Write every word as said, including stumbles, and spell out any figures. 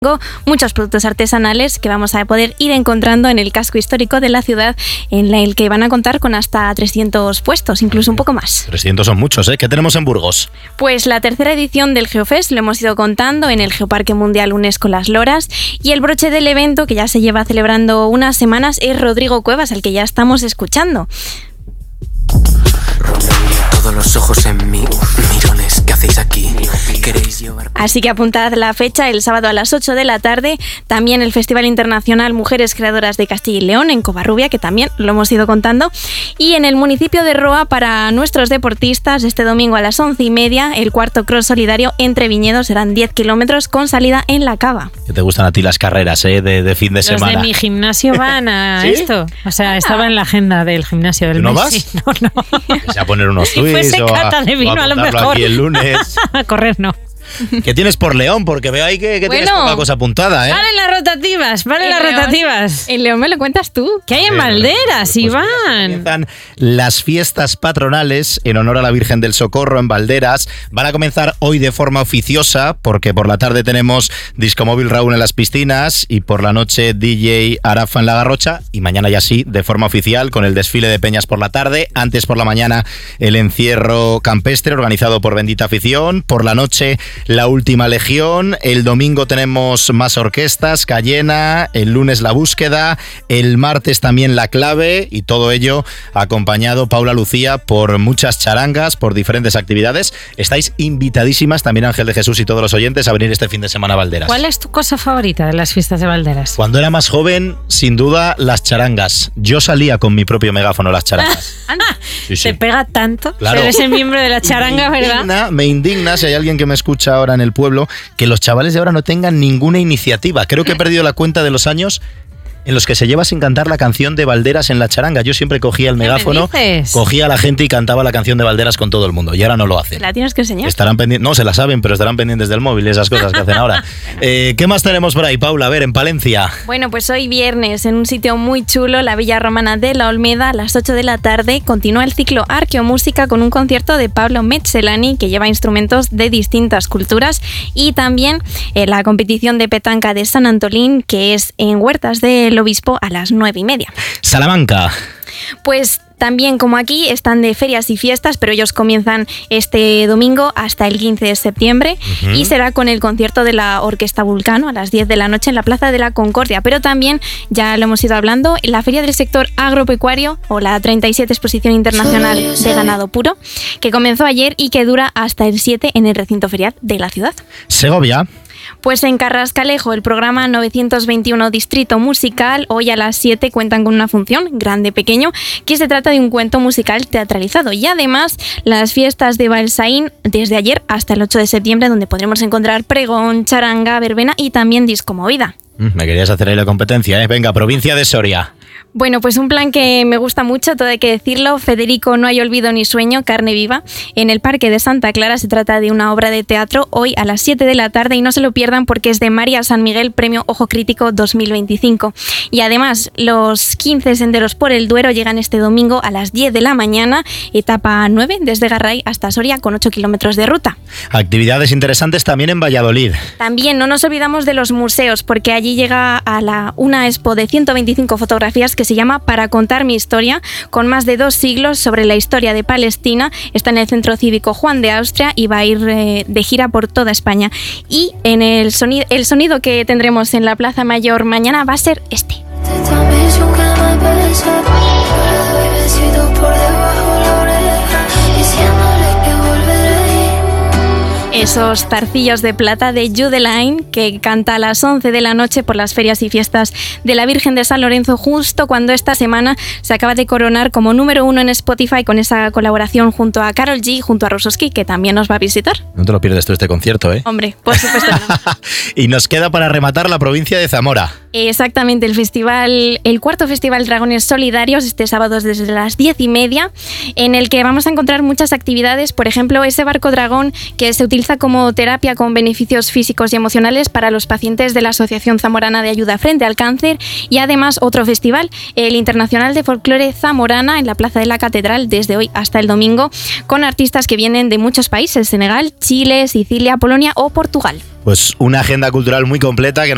muchos productos artesanales que vamos a poder ir encontrando en el casco histórico de la ciudad, en el que van a contar con hasta trescientos puestos, incluso un poco más. trescientos son muchos, ¿eh? ¿Qué tenemos en Burgos? Pues la tercera edición del Geofest lo hemos ido contando en el Geoparque Mundial UNESCO Las Loras, y el broche del evento, que ya se lleva celebrando unas semanas, es Rodrigo Cuevas, al que ya estamos escuchando. Todos los ojos en mí, mirones, ¿qué hacéis aquí? ¿Queréis llevar? Así que apuntad la fecha, el sábado a las ocho de la tarde, también el Festival Internacional Mujeres Creadoras de Castilla y León en Covarrubia, que también lo hemos ido contando, y en el municipio de Roa para nuestros deportistas este domingo a las once y media, el cuarto cross solidario entre viñedos, serán diez kilómetros con salida en La Cava. ¿Qué te gustan a ti las carreras, eh? de, de fin de Los semana? Los de mi gimnasio van a ¿Sí? esto, o sea, Ah. estaba en la agenda del gimnasio del ¿Tú no mes. vas? Sí, no, no. Que sea poner unos Si fuese tuits o a, cata de vino, o a a lo contarlo mejor. aquí el lunes. A correr no. ¿Qué tienes por León? Porque veo ahí que, que Bueno. tienes poca cosa apuntada, ¿eh? Valen las rotativas, valen En las León- rotativas. En León me lo cuentas tú. ¿Qué hay en Pues Valderas, Iván? Comienzan las fiestas patronales en honor a la Virgen del Socorro en Valderas. Van a comenzar hoy de forma oficiosa, porque por la tarde tenemos Disco Móvil Raúl en las piscinas y por la noche D J Arafa en la Garrocha, y mañana ya sí, de forma oficial, con el desfile de peñas por la tarde. Antes por la mañana el encierro campestre organizado por Bendita Afición. Por la noche la Última Legión. El domingo tenemos más orquestas, Cayena, el lunes La Búsqueda, el martes también La Clave, y todo ello acompañado, Paula Lucía, por muchas charangas, por diferentes actividades. Estáis invitadísimas también, Ángel de Jesús y todos los oyentes, a venir este fin de semana a Valderas. ¿Cuál es tu cosa favorita de las fiestas de Valderas? Cuando era más joven, sin duda, las charangas. Yo salía con mi propio megáfono a las charangas. Sí, sí. Te pega tanto. Claro. Eres el miembro de la charanga, me ¿verdad? indigna, me indigna, si hay alguien que me escucha ahora en el pueblo, que los chavales de ahora no tengan ninguna iniciativa. Creo que he perdido la cuenta de los años en los que se lleva sin cantar la canción de Valderas en la charanga. Yo siempre cogía el ¿Qué me megáfono, dices? cogía a la gente y cantaba la canción de Valderas con todo el mundo, y ahora no lo hacen. La tienes que enseñar. Estarán pendientes, no se la saben, pero estarán pendientes del móvil y esas cosas que hacen ahora. Eh, ¿Qué más tenemos por ahí, Paula? A ver, en Palencia. Bueno, pues hoy viernes, en un sitio muy chulo, la Villa Romana de la Olmeda, a las ocho de la tarde, continúa el ciclo Arqueomúsica con un concierto de Pablo Metzelaní, que lleva instrumentos de distintas culturas, y también eh, la competición de petanca de San Antolín, que es en Huertas del Obispo a las nueve y media. Salamanca. Pues también, como aquí, están de ferias y fiestas, pero ellos comienzan este domingo hasta el quince de septiembre, Uh-huh. y será con el concierto de la Orquesta Vulcano a las diez de la noche en la Plaza de la Concordia. Pero también, ya lo hemos ido hablando, la Feria del Sector Agropecuario, o la treinta y siete Exposición Internacional de Ganado Puro, que comenzó ayer y que dura hasta el siete en el recinto ferial de la ciudad. Segovia. Pues en Carrascalejo, el programa novecientos veintiuno Distrito Musical, hoy a las siete cuentan con una función, grande pequeño, que se trata de un cuento musical teatralizado. Y además, las fiestas de Balsaín desde ayer hasta el ocho de septiembre, donde podremos encontrar pregón, charanga, verbena y también disco movida. Me querías hacer ahí la competencia, ¿eh? Venga, provincia de Soria. Bueno, pues un plan que me gusta mucho, todo hay que decirlo. Federico No hay olvido ni sueño, carne viva, en el Parque de Santa Clara. Se trata de una obra de teatro hoy a las siete de la tarde, y no se lo pierdan porque es de María San Miguel, Premio Ojo Crítico dos mil veinticinco. Y además, los quince senderos por el Duero llegan este domingo a las diez de la mañana, etapa nueve, desde Garray hasta Soria, con ocho kilómetros de ruta. Actividades interesantes también en Valladolid. También no nos olvidamos de los museos, porque allí llega a la, una expo de ciento veinticinco fotografías que se llama Para contar mi historia, con más de dos siglos sobre la historia de Palestina. Está en el Centro Cívico Juan de Austria y va a ir eh, de gira por toda España. Y en el sonido, el sonido que tendremos en la Plaza Mayor mañana va a ser este. Esos zarcillos de plata de Judeline, que canta a las once de la noche por las ferias y fiestas de la Virgen de San Lorenzo, justo cuando esta semana se acaba de coronar como número uno en Spotify con esa colaboración junto a Karol G, junto a Rusoski, que también nos va a visitar. No te lo pierdes tú este concierto, ¿eh? Hombre, por supuesto. Y nos queda para rematar la provincia de Zamora. Exactamente, el festival, el cuarto Festival Dragones Solidarios, este sábado desde las diez y media, en el que vamos a encontrar muchas actividades. Por ejemplo, ese barco dragón que se utiliza como terapia con beneficios físicos y emocionales para los pacientes de la Asociación Zamorana de Ayuda Frente al Cáncer, y además otro festival, el Internacional de Folclore Zamorana, en la Plaza de la Catedral, desde hoy hasta el domingo, con artistas que vienen de muchos países: Senegal, Chile, Sicilia, Polonia o Portugal. Pues una agenda cultural muy completa que